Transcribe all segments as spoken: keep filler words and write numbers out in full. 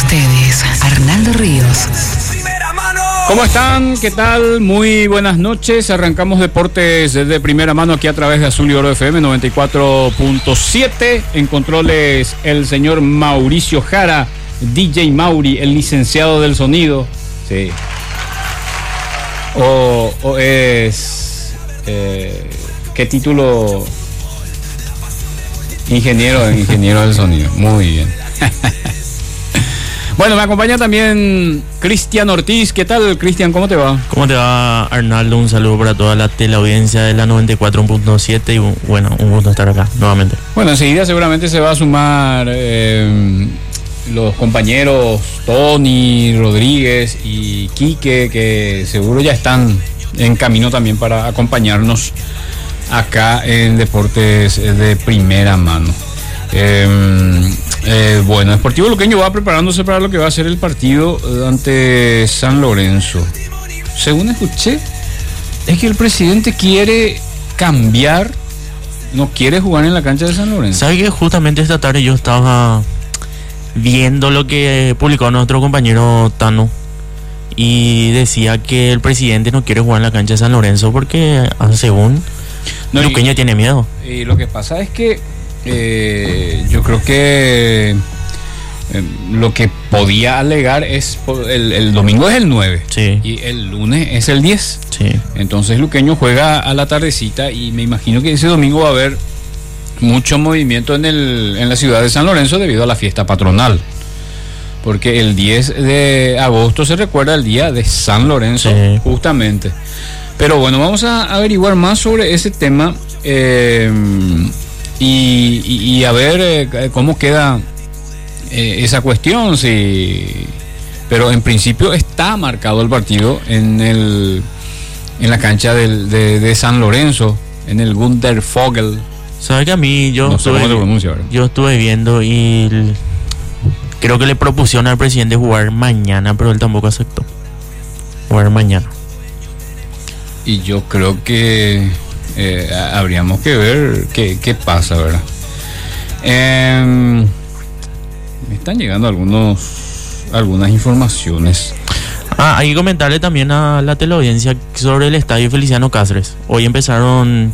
ustedes, Arnaldo Ríos. ¿Cómo están? ¿Qué tal? Muy buenas noches. Arrancamos deportes de primera mano aquí a través de Azul y Oro F M noventa y cuatro punto siete. En controles el señor Mauricio Jara, D J Mauri, el licenciado del sonido. Sí. O, o es... Eh, ¿Qué título? Ingeniero, ingeniero del sonido. Muy bien. Bueno, me acompaña también Cristian Ortiz. ¿Qué tal, Cristian? ¿Cómo te va? ¿Cómo te va, Arnaldo? Un saludo para toda la teleaudiencia de la noventa y cuatro punto siete y bueno, un gusto estar acá nuevamente. Bueno, enseguida seguramente se va a sumar eh, los compañeros Tony, Rodríguez y Quique, que seguro ya están en camino también para acompañarnos acá en Deportes de Primera Mano. Eh, eh, bueno, Sportivo Luqueño va preparándose para lo que va a ser el partido ante San Lorenzo. Según escuché, es que el presidente quiere cambiar, no quiere jugar en la cancha de San Lorenzo. ¿Sabes que justamente esta tarde yo estaba viendo lo que publicó nuestro compañero Tano y decía que el presidente no quiere jugar en la cancha de San Lorenzo porque según no, Luqueño y, tiene miedo? Y lo que pasa es que Eh, yo creo que eh, lo que podía alegar es el, el domingo es el nueve, sí, y el lunes es el diez, sí. Entonces Luqueño juega a la tardecita y me imagino que ese domingo va a haber mucho movimiento en, el, en la ciudad de San Lorenzo debido a la fiesta patronal, porque el diez de agosto se recuerda el día de San Lorenzo, sí, justamente. Pero bueno, vamos a averiguar más sobre ese tema eh, Y, y, y a ver eh, cómo queda eh, esa cuestión, sí. Pero en principio está marcado el partido en el en la cancha del, de, de San Lorenzo, en el Gunther Vogel. ¿Sabes que a mí yo no sé estuve, cómo se pronuncia, ¿verdad? Yo estuve viendo y el, creo que le propusieron al presidente jugar mañana, pero él tampoco aceptó jugar mañana. Y yo creo que Eh, habríamos que ver qué, qué pasa, ¿verdad? Eh, me están llegando algunos algunas informaciones. Ah, hay que comentarle también a la teleaudiencia sobre el estadio Feliciano Cáceres. Hoy empezaron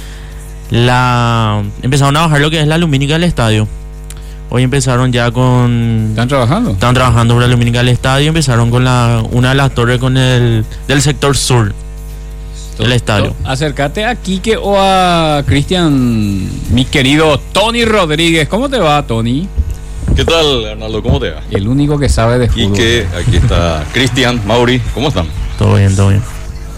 la empezaron a bajar lo que es la lumínica del estadio. Hoy empezaron ya con... ¿Están trabajando? Están trabajando sobre la lumínica del estadio. Empezaron con la una de las torres con el del sector sur el estadio. Acércate a Quique o a Cristian, mi querido Tony Rodríguez. ¿Cómo te va, Tony? ¿Qué tal, Arnaldo? ¿Cómo te va? El único que sabe de fútbol. Quique, aquí está Cristian, Mauri. ¿Cómo están? Todo bien, todo bien.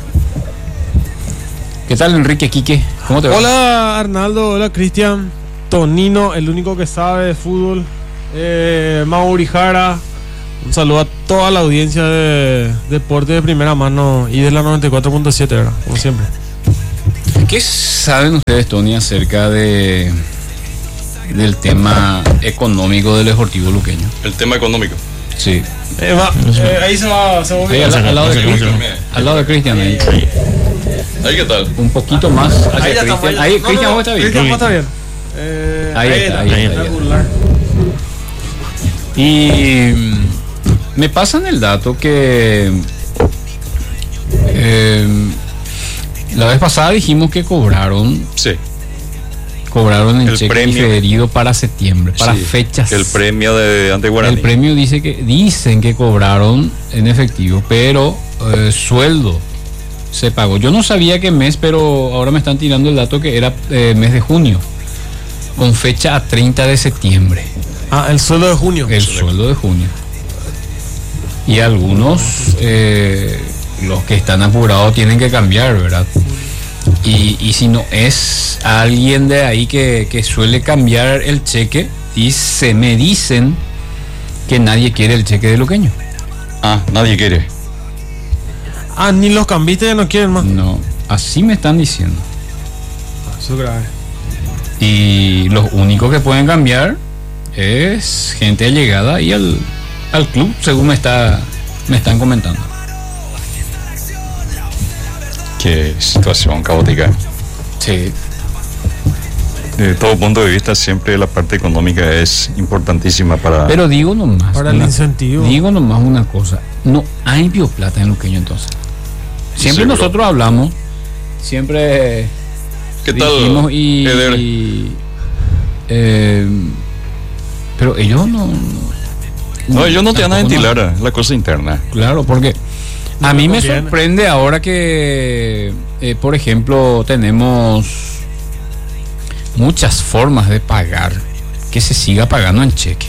¿Qué tal, Enrique? Quique, ¿cómo te va? Hola, Arnaldo. Hola, Cristian. Tonino, el único que sabe de fútbol. Eh, Mauri Jara. Un saludo a toda la audiencia de Deporte de Primera Mano y de la noventa y cuatro punto siete, ¿verdad? Como siempre. ¿Qué saben ustedes, Tony, acerca de del tema económico del Sportivo Luqueño? El tema económico. Sí. Eh, va, eh, ahí se va, se va ahí, al, al lado de Cristian. Al lado de Cristian, ahí. Ahí, ¿qué tal? Un poquito más hacia Cristian. Ahí, Cristian, ¿cómo está bien? Cristian, ¿cómo está bien? Eh, ahí, ahí está, ahí está. Ahí está. Y me pasan el dato que eh, la vez pasada dijimos que cobraron, sí, cobraron el, el cheque premio diferido para septiembre, para sí, fechas. El premio de ante Guaraní. El premio dice que dicen que cobraron en efectivo, pero eh, sueldo se pagó. Yo no sabía qué mes, pero ahora me están tirando el dato que era eh, mes de junio, con fecha a treinta de septiembre. Ah, el sueldo de junio. El sueldo de junio. Y algunos, eh, los que están apurados, tienen que cambiar, ¿verdad? Y, y si no es alguien de ahí que, que suele cambiar el cheque, y se me dicen que nadie quiere el cheque de Luqueño. Ah, nadie quiere. Ah, ni los cambistas no quieren más. No, así me están diciendo. Eso es grave. Y los únicos que pueden cambiar es gente allegada ahí al, al club, según me está me están comentando. Qué situación caótica. Sí. De todo punto de vista, siempre la parte económica es importantísima para... Pero digo nomás. Para el una- incentivo. Digo nomás una cosa. No hay bioplata en Luqueño entonces. Siempre Seguro. nosotros hablamos, siempre ¿Qué dijimos tal, y, Eder? y, eh, pero ellos no. No, ellos no te van a tampoco no- ventilar la cosa interna. Claro, porque a No mí me me conviene. sorprende ahora que, eh, por ejemplo, tenemos muchas formas de pagar, que se siga pagando en cheque.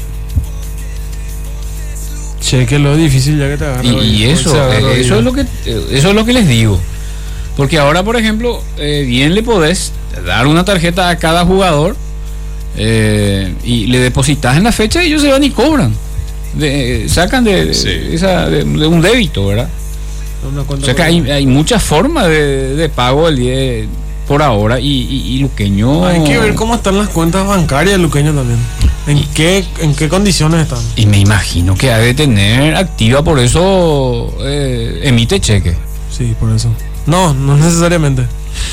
Cheque lo difícil ya que te agarra. Y, hoy. y Hoy eso, se agarra eh, eso hoy. es lo que eh, eso es lo que les digo. Porque ahora, por ejemplo, eh, bien le podés dar una tarjeta a cada jugador eh, y le depositas en la fecha y ellos se van y cobran. De- sacan de, de- Sí. esa, de, de un débito, ¿verdad? Una cuenta O sea que hay, hay muchas formas de, de pago el día por ahora y, y, y Luqueño. Hay que ver cómo están las cuentas bancarias de Luqueño también. ¿En qué, en qué condiciones están? Y me imagino que ha de tener activa, por eso eh, emite cheque. Sí, por eso. No, no necesariamente.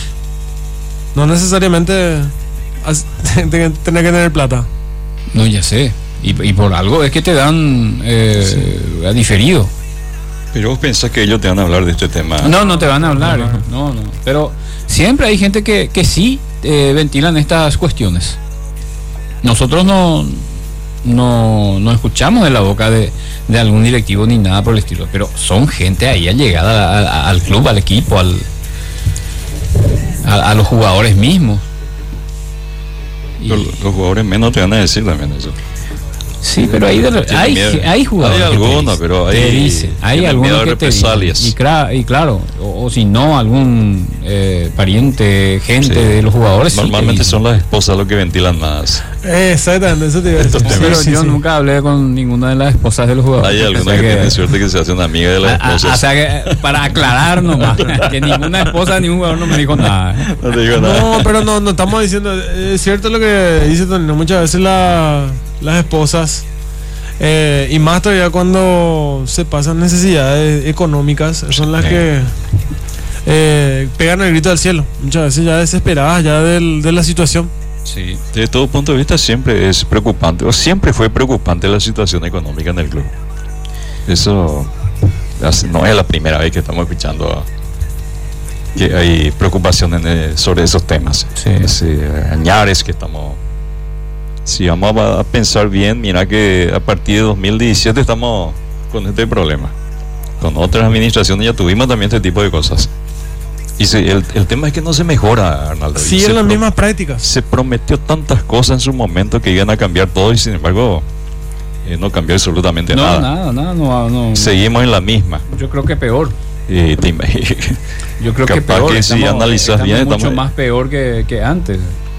No necesariamente has- tener que tener plata. No, ya sé. Y, y por algo es que te dan eh, a diferido. Pero vos pensás que ellos te van a hablar de este tema. No, no te van a hablar. eh. No, no. Pero siempre hay gente que, que sí eh, ventilan estas cuestiones. Nosotros no, no, no escuchamos de la boca de, de algún directivo ni nada por el estilo. Pero son gente ahí allegada a- a- al club, al equipo, al, a, a los jugadores mismos. Y- Los, los jugadores menos te van a decir también eso. Sí, pero hay, de- Tienen hay, miedo. hay jugadores. Hay que te algunos, dicen, pero te hay- dicen, hay tienen algunos miedo de que te dicen. represalias. Y, cra- y claro, o, o si no, algún eh, pariente, gente Sí. de los jugadores. sí te Normalmente dicen. son las esposas los que ventilan más. Exactamente, eso te iba a decir. Estos Pero temas. yo nunca hablé con ninguna de las esposas de los jugadores. Hay O algunas sea que, tienen suerte que se hacen amiga de las a- a- esposas. o sea que, para aclarar nomás, que ninguna esposa ni un jugador no me dijo nada. ¿eh? No te digo nada. No, pero no, no estamos diciendo. Es cierto lo que dice Tonino. Muchas veces la- las esposas, eh, y más todavía cuando se pasan necesidades económicas, son las Sí. que eh, pegan el grito al cielo. Muchas veces ya desesperadas ya del- de la situación. Sí. Desde todo punto de vista siempre es preocupante, o siempre fue preocupante la situación económica en el club. Eso as- no es la primera vez que estamos escuchando que hay preocupaciones eh, sobre esos temas. Sí. Es, eh, añares que estamos... Si vamos a, a pensar bien, mira que a partir de dos mil diecisiete estamos con este problema. Con otras administraciones ya tuvimos también este tipo de cosas. Y se- el, el tema es que no se mejora, Arnaldo. Y se Siguen las pro- mismas prácticas. se prometió tantas cosas en su momento que iban a cambiar todo y sin embargo eh, no cambió absolutamente No, nada. nada, nada, no, no. Seguimos en la misma. Yo creo que peor. Eh, te ima- Yo creo que Capaz peor. que si analizas estamos bien, mucho estamos- más peor que, que antes.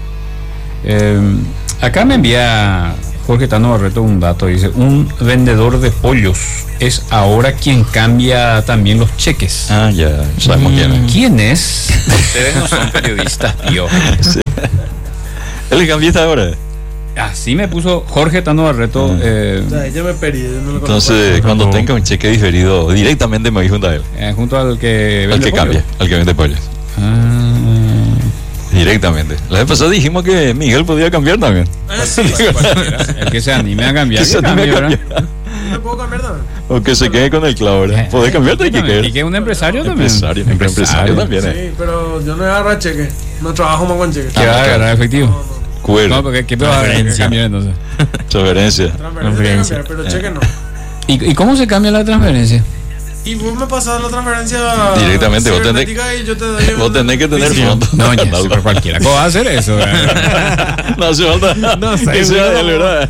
Eh, acá me envía Jorge Tano Barreto un dato. Dice: un vendedor de pollos es ahora quien cambia también los cheques. ah, ya sabemos quién es. ¿Quién es? Ustedes no son periodistas, tío. Sí. Él le cambiaste ahora. Así me puso Jorge Tano Barreto. Ah. eh, Ya me perdí. yo no lo Entonces, conozco. cuando no. tenga un cheque diferido, directamente me voy junto a él. eh, junto al que Al vende que pollo. cambia, al que vende pollos. Ah. Directamente. La vez pasada dijimos que Miguel podía cambiar también. El que se anime a cambiar. Que se que anime cambie, a ¿verdad? cambiar. ¿Me puedo cambiar también? O que se quede con el clavo, ¿verdad? Podés cambiarte, hay que Y quedar. que es un empresario también. Empresario, empresario también, eh. Sí, pero yo no agarro cheque. No trabajo más con cheque. Que va a agarrar efectivo. Cuero, No, porque ¿qué te va a Transferencia. cambiar entonces? transferencia. Transferencia, cambiar, pero cheque no. ¿Y, ¿Y cómo se cambia la transferencia? Y vos me pasas la transferencia Directamente, vos tenés- cibernética y yo te doy Vos un- tenés que tener físico. fondo. No, ya, Arnaldo. pero cualquiera ¿cómo va a hacer eso? ¿verdad? No hace falta. No sé, Que sea de él, no. ¿verdad?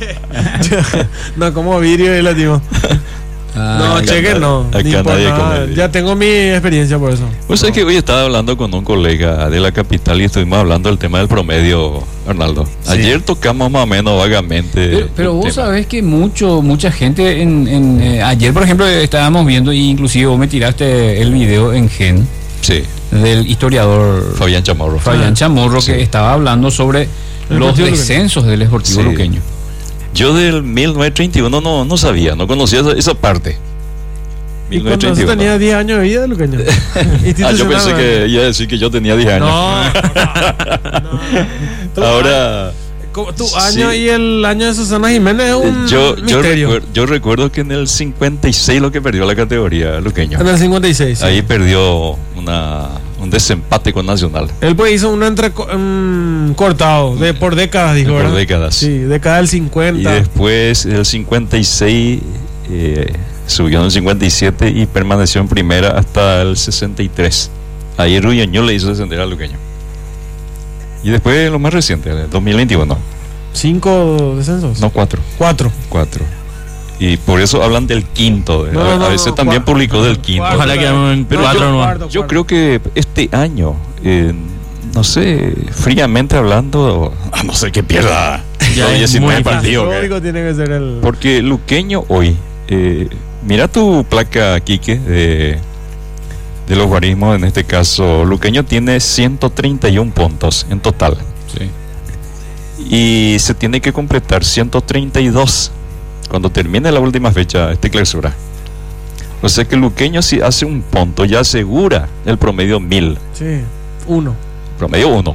No, como vidrio y latimo. No, acá cheque nadie- no. acá Ni por nadie nada. come. Ya tengo mi experiencia por eso. Pues sabes que hoy estaba hablando con un colega de la capital y estuvimos hablando del tema del promedio, Arnaldo. Ayer tocamos más o menos vagamente. Pero, pero el vos tema. sabés que mucho, mucha gente en, en, eh, ayer por ejemplo estábamos viendo y inclusive vos me tiraste el video en Gen Sí, del historiador Fabián Chamorro. Fabián Chamorro Sí. que estaba hablando sobre El los Deportivo descensos del Sportivo Sí. Luqueño. Yo del mil novecientos treinta y uno no, no sabía, no conocía esa, esa parte. Y cuando eso mil novecientos treinta y uno. tenía diez años de vida, Luqueño. Ah, yo pensé que iba a decir que yo tenía diez años. No, no. Tu Ahora, año- como tu sí. año y el año de Susana Jiménez es un yo, yo, misterio. recuer- yo recuerdo que en el cincuenta y seis lo que perdió la categoría, Luqueño. En el cincuenta y seis. sí. Ahí perdió una, un desempate con Nacional. Él pues hizo un entre un cortado de por décadas, dijo, Por ¿verdad? décadas. Sí, década del Y cincuenta. después, el cincuenta y seis, eh, subió en el cincuenta y siete y permaneció en primera hasta el sesenta y tres. Ahí Ruyeño le hizo descender al Luqueño. Y después, lo más reciente, el dos mil veintiuno. Cinco descensos. No, cuatro. Cuatro. Cuatro. Y por eso hablan del quinto. eh. No, a, no, a veces no, también cua- publicó del quinto. cuarto. Ojalá quedemos en Pero cuatro yo- nomás. cuarto, Yo cuarto. creo que este año, eh, no sé, fríamente hablando, a no ser que pierda Ya los es diecinueve muy partidos. Lo ¿qué? único tiene que ser el. Porque Luqueño hoy, eh, mira tu placa, Quique, de, de los guarismos, en este caso, Luqueño tiene ciento treinta y uno puntos en total. Sí. Y se tiene que completar ciento treinta y dos cuando termine la última fecha, esta clausura. O sea que Luqueño, si hace un punto, ya asegura el promedio mil. Sí, uno. Promedio uno.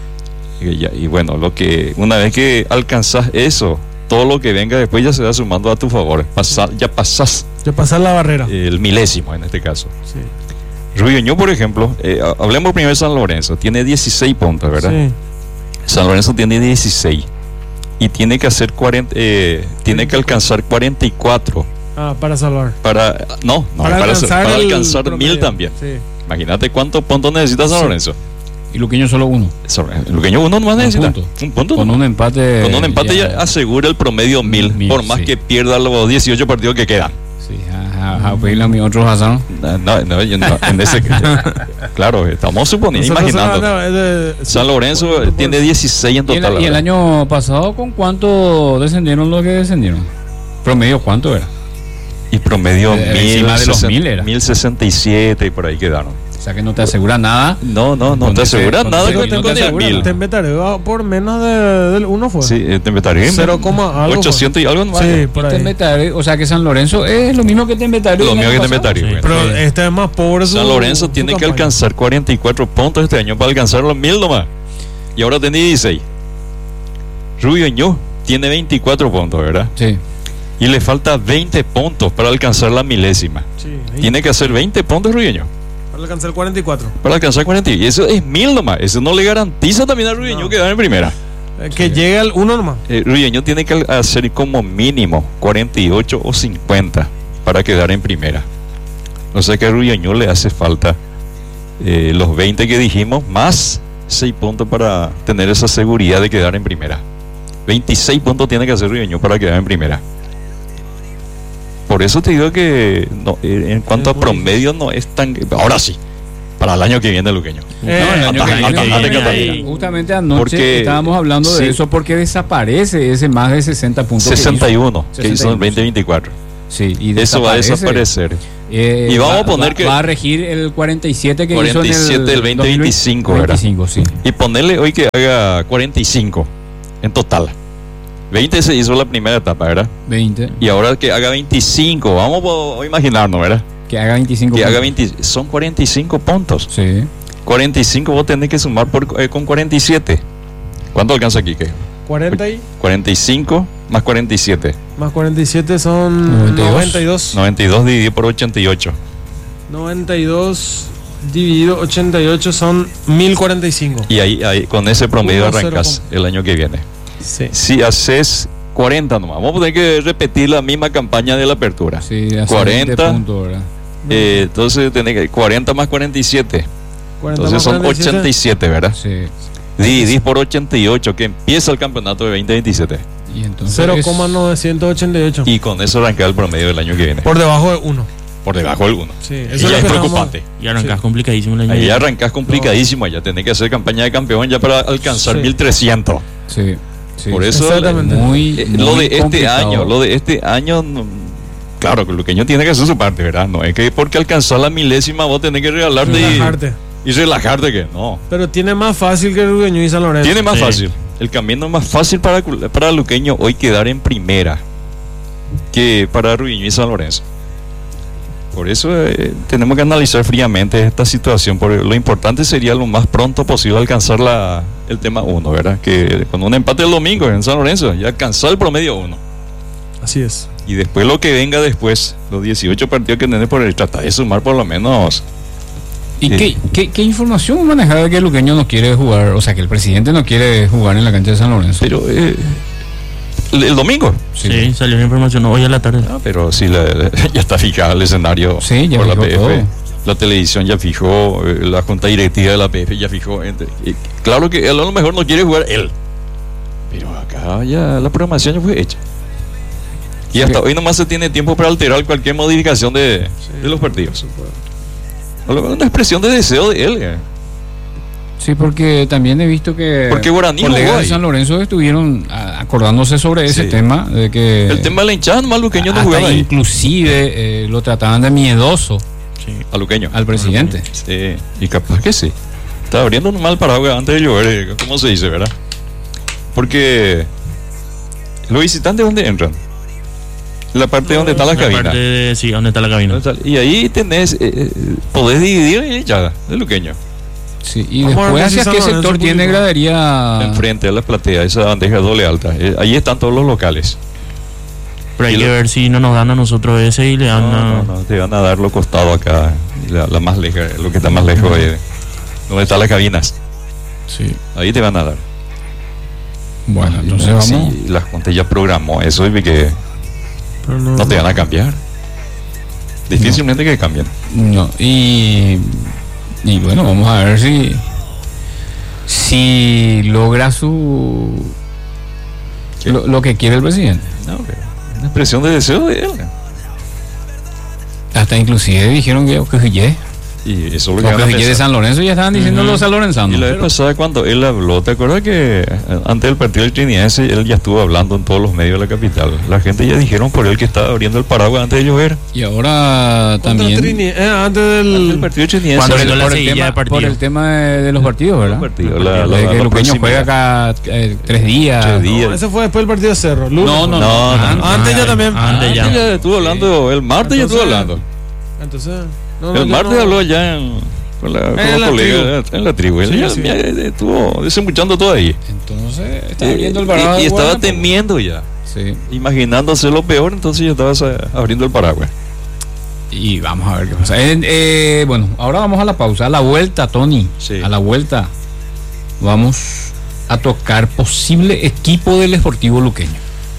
Y, ya- y bueno, lo que una vez que alcanzas eso, todo lo que venga después ya se va sumando a tu favor. Pasa- ya pasas De pasar la barrera. el milésimo en este caso. Sí. Rubiño, por ejemplo, eh, ha- hablemos primero de San Lorenzo, tiene dieciséis puntos, ¿verdad? Sí. San Lorenzo tiene dieciséis y tiene que hacer cuarenta, eh, tiene que alcanzar cuarenta y cuatro Ah, para salvar. para no, no para, alcanzar, para el alcanzar promedio. mil también. Sí. Imagínate cuántos puntos necesita San Sí. Lorenzo. Y Luqueño solo uno. San- El Luqueño uno nomás Un necesita. punto. Un punto. Con un empate. Con un empate ya, asegura el promedio mil, Mil, por más sí. que pierda los dieciocho partidos que quedan. Sí, a, a, a pedirle a mi otro Hazard. No, no, no, yo no, en ese, claro, estamos suponiendo, Nosotros imaginando. no, no, es de- San Lorenzo por- por- tiene dieciséis en ¿Y el, total. y el ahora. año pasado con cuánto descendieron los que descendieron? ¿Promedio cuánto era? Y promedio Eh, mil, encima de los sesen- mil era. mil sesenta y siete y por ahí quedaron. O sea que no te asegura nada. No, no, no Con te ese- asegura con nada ese con, mil no con te el asegura mil. nada. Te inventaré por menos de, del uno fue. Sí, eh, te inventaría. Cero coma algo, ochocientos y algo más. Sí, por ahí. Tembetario, o sea que San Lorenzo es lo mismo que Tembetario. Lo el mismo año que pasado. Tembetario. Sí. Pero este es más pobre. su- San Lorenzo su tiene que campaña. alcanzar cuarenta y cuatro puntos este año para alcanzar los mil nomás. Y ahora tiene dieciséis. Rubio Ñu tiene veinticuatro puntos, ¿verdad? Sí. Y le falta veinte puntos para alcanzar la milésima. Sí, ahí. Tiene que hacer veinte puntos Rubio Ñu Para alcanzar cuarenta y cuatro. para alcanzar cuarenta. Y eso es mil nomás. Eso no le garantiza también a Rubio Ñu No. quedar en primera. Eh, Que llegue al uno nomás. Eh, Rubio Ñu tiene que hacer como mínimo cuarenta y ocho o cincuenta para quedar en primera. O sea que a Rubio Ñu le hace falta eh, los veinte que dijimos más seis puntos para tener esa seguridad de quedar en primera. veintiséis puntos tiene que hacer Rubio Ñu para quedar en primera. Por eso te digo que no, eh, en cuanto a Es muy promedio no es tan... Ahora sí, para el año que viene, Luqueño. Eh, No, el año que ataca, viene, ataca, viene ataca, ahí. ataca. Justamente anoche Porque- estábamos hablando sí. de eso porque desaparece ese más de sesenta puntos. que sesenta y uno hizo. que hizo en sesenta y uno, veinte veinticuatro. Sí, y Eso va a desaparece. desaparecer. Eh, Y vamos va- a poner va- que- va a regir el cuarenta y siete que cuarenta y hizo en siete el del veinte veinticinco, ¿verdad? veinticinco, sí. Y ponerle hoy que haga cuarenta y cinco en total. veinte se hizo la primera etapa, ¿verdad? veinte. Y ahora que haga veinticinco, vamos a imaginarnos, ¿verdad? Que haga veinticinco. Que haga puntos. veinte, son cuarenta y cinco puntos. Sí. cuarenta y cinco vos tenés que sumar por, eh, con cuarenta y siete. ¿Cuánto alcanza aquí? ¿Qué? cuarenta y cuarenta y cinco más cuarenta y siete. más cuarenta y siete son noventa y dos. noventa y dos. noventa y dos dividido por ochenta y ocho. noventa y dos dividido ochenta y ocho son mil cuarenta y cinco. Y ahí, ahí con ese promedio Uno, cero, arrancas el año que viene. Sí. Si haces cuarenta nomás, vamos a tener que repetir la misma campaña de la apertura. Sí, hace cuarenta. veinte puntos, ¿verdad? Eh, entonces tenés que cuarenta más cuarenta y siete. cuarenta Entonces más son cuarenta y siete. ochenta y siete, ¿verdad? Sí. Dividís por ochenta y ocho, que empieza el campeonato de veinte veintisiete. Y entonces cero coma novecientos ochenta y ocho. Y con eso arranca el promedio del año que viene. Por, Por debajo de uno. debajo del uno. Sí, Y eso es ya lo es que preocupante. Y arrancas Sí. complicadísimo el año. Ahí que ya viene. arrancás complicadísimo. Ya tenés que hacer campaña de campeón ya para alcanzar Sí. mil trescientos. Sí. sí, Por sí. eso Exactamente. Muy, eh, muy lo de este complicado. año, lo de este año, no- claro que el luqueño tiene que hacer su parte, ¿verdad? No es que porque alcanzar la milésima vos tenés que regalarte y- Relajarte. y, relajarte que no. Pero tiene más fácil que Rugueño y San Lorenzo. Tiene más Sí. fácil. El camino es más fácil para, para Luqueño hoy quedar en primera que para Ruiño y San Lorenzo. Por eso eh, tenemos que analizar fríamente esta situación, porque lo importante sería lo más pronto posible alcanzar la, el tema uno, ¿verdad? Que con un empate el domingo en San Lorenzo, ya alcanzar el promedio uno. Así es. Y después lo que venga después, los dieciocho partidos que tenés por el, tratar de sumar por lo menos. ¿Y eh, qué, qué, qué información manejada de que el Luqueño no quiere jugar? O sea, que el presidente no quiere jugar en la cancha de San Lorenzo. Pero eh, el, el domingo. Sí, sí, salió la información hoy a la tarde. Ah, pero sí, la, la, ya está fijado el escenario Sí, ya por la fijó P F. todo. La televisión ya fijó, eh, la junta directiva de la P F ya fijó. Entre, y claro que él a lo mejor no quiere jugar él. Pero acá ya la programación ya fue hecha. Y hasta Sí. hoy nomás se tiene tiempo para alterar cualquier modificación de, de los partidos. A lo mejor una expresión de deseo de él. eh. Sí, porque también he visto que Porque Guaraní colegas jugó de ahí. San Lorenzo estuvieron a- acordándose sobre ese Sí. tema de que El tema de la hinchada, nomás Luqueño no hasta jugaba ahí. inclusive eh, lo trataban de miedoso Sí. A Luqueño. al presidente. Sí, y capaz que sí. Está abriendo nomás el paraguas antes de llover, eh, ¿cómo se dice, verdad? Porque los visitantes, ¿dónde entran? La parte donde está la La cabina. parte de- sí, donde está la cabina. ¿Dónde está? Y ahí tenés, eh, eh, podés dividir la hinchada de Luqueño. Sí, y Vamos a ver después si hacia San qué Lorenzo sector tiene publicó. gradería. Enfrente a la platea, esa bandeja doble alta. Eh, ahí están todos los locales. Pero hay Y que lo- ver si no nos dan a nosotros ese y le dan No, a... no, no, te van a dar lo costado acá, la, la más lejos, lo que está más lejos de donde están las cabinas. Sí. Ahí te van a dar. Bueno, Y entonces sí, vamos. la Junta ya programó eso y vi que Pero no, no te van a cambiar. Difícilmente que cambien. No, y, y bueno, vamos a ver si si logra su ¿Qué? lo, lo que quiere el presidente. No, pero es una expresión de deseo de él. Hasta inclusive dijeron que Oquejillé, Y eso es lo que van a Oquejillé de pensar. San Lorenzo ya estaban diciendo Ujú. los sanlorenzanos. Y la vez pasada cuando él habló, ¿te acuerdas que eh, antes del partido del Trinidad él ya estuvo hablando en todos los medios de la capital? La gente ya dijeron por él que estaba abriendo el paraguas antes de llover. Y ahora Contra también Trini- eh, antes Antes del del. partido del Trinidad Cuando por, le el, la por el seguilla tema, de partido. por el tema de, de los partidos, ¿verdad? partido, la, la, de la, que la Luqueño próxima- juega cada eh, tres días. Tres días. No, ese fue después del partido de Cerro. Lunes. No, no, No, no. no, Antes ya también. Antes ya. Antes ya estuvo hablando, el martes ya estuvo Entonces, hablando. Entonces. No, no, El yo martes no- habló ya en, con, la, con En los la colegas en la tribu. Él Sí, ya, sí. ya estuvo desembuchando todo ahí. Entonces, está Eh, abriendo el y, paraguas. y estaba bueno, temiendo ya, Sí. imaginándose lo peor, entonces ya estabas eh, abriendo el paraguas. Y vamos a ver qué pasa. Eh, eh, bueno, ahora vamos a la pausa. A la vuelta, Tony. Sí. A la vuelta vamos a tocar posible equipo del Sportivo Luqueño.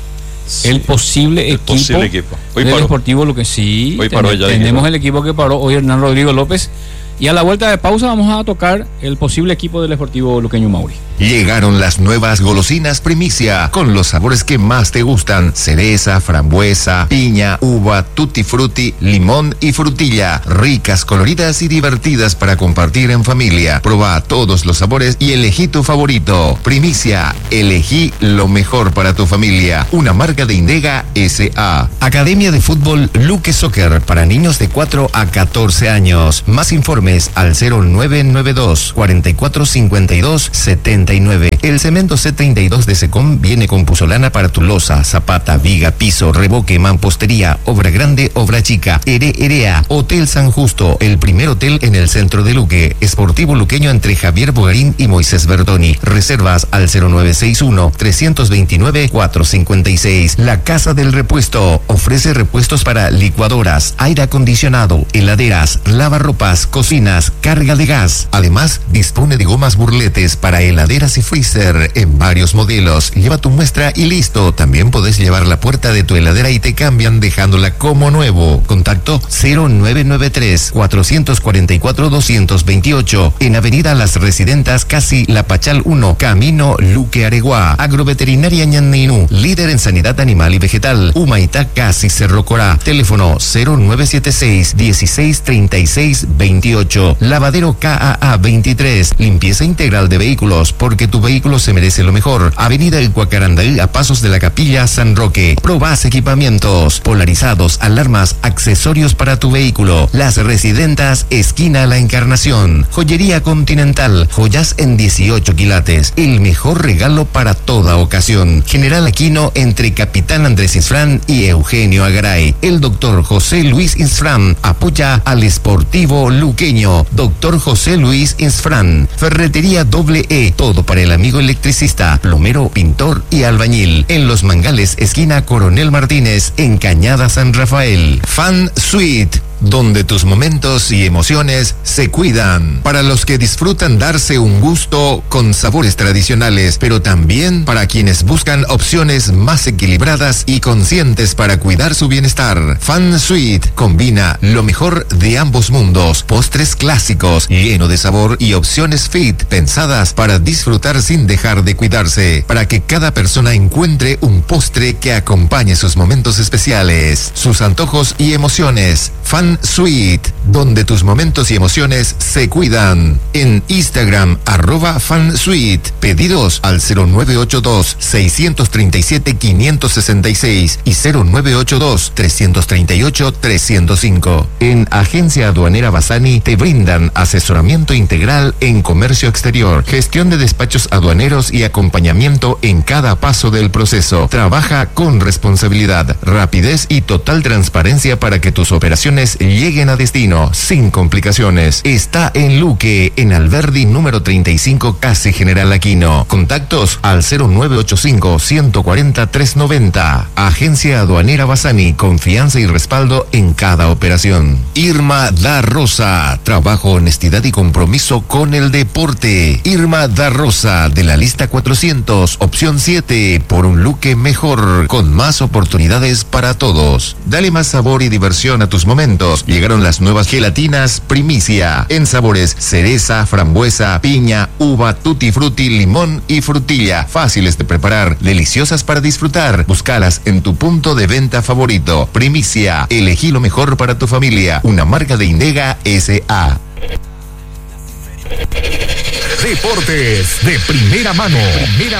El posible El equipo, posible equipo. Hoy del paró. Sportivo Luqueño. Sí, Hoy ten- paró ya, tenemos dijeron. el equipo que paró hoy, Hernán Rodrigo López. Y a la vuelta de pausa vamos a tocar el posible equipo del Sportivo Luqueño Mauri. Llegaron las nuevas golosinas primicia con los sabores que más te gustan: cereza, frambuesa, piña, uva, tutti frutti, limón y frutilla. Ricas, coloridas y divertidas para compartir en familia. Proba todos los sabores y elegí tu favorito. Primicia, elegí lo mejor para tu familia. Una marca de Indega S A. Academia de Fútbol Luque Soccer para niños de cuatro a catorce años. Más informes al cero nueve nueve dos, cuatro cuatro cinco dos, siete nueve. El cemento C treinta y dos de Secom viene con puzolana para tu losa, zapata, viga, piso, revoque, mampostería, obra grande, obra chica. Ere Erea, Hotel San Justo, el primer hotel en el centro de Luque. Esportivo Luqueño entre Javier Bogarín y Moisés Bertoni. Reservas al cero nueve seis uno, tres dos nueve, cuatro cinco seis. La Casa del Repuesto ofrece repuestos para licuadoras, aire acondicionado, heladeras, lavarropas, cocinas, carga de gas. Además, dispone de gomas burletes para heladeras y freezer en varios modelos. Lleva tu muestra y listo. También podés llevar la puerta de tu heladera y te cambian dejándola como nuevo. Contacto cero nueve nueve tres, cuatro cuatro cuatro, dos dos ocho en Avenida Las Residentas, casi La Pachal uno, Camino Luque Areguá. Agroveterinaria Ñanninú, líder en sanidad animal y vegetal. Humaitá, casi Cerro Corá. Teléfono cero nueve siete seis, dieciséis treinta y seis veintiocho. Lavadero K A A veintitrés, limpieza integral de vehículos por porque tu vehículo se merece lo mejor. Avenida El Cuacarandaí, a pasos de la Capilla San Roque. Probás equipamientos, polarizados, alarmas, accesorios para tu vehículo. Las Residentas, esquina La Encarnación. Joyería Continental, joyas en dieciocho quilates. El mejor regalo para toda ocasión. General Aquino, entre Capitán Andrés Isfrán y Eugenio Agaray. El doctor José Luis Isfrán apoya al Sportivo Luqueño. Doctor José Luis Isfrán. Ferretería Doble E, todo para el amigo electricista, plomero, pintor y albañil. En Los Mangales, esquina Coronel Martínez, en Cañada San Rafael. Fan Suite, donde tus momentos y emociones se cuidan. Para los que disfrutan darse un gusto con sabores tradicionales, pero también para quienes buscan opciones más equilibradas y conscientes para cuidar su bienestar. Fan Suite combina lo mejor de ambos mundos. Postres clásicos, lleno de sabor, y opciones fit, pensadas para disfrutar sin dejar de cuidarse, para que cada persona encuentre un postre que acompañe sus momentos especiales, sus antojos y emociones. Fan Suite, donde tus momentos y emociones se cuidan. En Instagram, arroba FanSuite. Pedidos al cero nueve ocho dos, seis tres siete, cinco seis seis y cero nueve ocho dos, tres tres ocho, tres cero cinco. En Agencia Aduanera Bassani te brindan asesoramiento integral en comercio exterior, gestión de despachos aduaneros y acompañamiento en cada paso del proceso. Trabaja con responsabilidad, rapidez y total transparencia para que tus operaciones lleguen a destino sin complicaciones. Está en Luque, en Alberdi número treinta y cinco, casi General Aquino. Contactos al cero nueve ocho cinco, uno cuatro cero, tres nueve cero. Agencia Aduanera Bassani, confianza y respaldo en cada operación. Irma da Rosa, trabajo, honestidad y compromiso con el deporte. Irma da Rosa, de la lista cuatrocientos, opción siete, por un Luque mejor, con más oportunidades para todos. Dale más sabor y diversión a tus momentos. Llegaron las nuevas gelatinas Primicia, en sabores cereza, frambuesa, piña, uva, tutti frutti, limón y frutilla. Fáciles de preparar, deliciosas para disfrutar. Búscalas en tu punto de venta favorito. Primicia, elegí lo mejor para tu familia. Una marca de Indega S A. Deportes de primera mano. Primera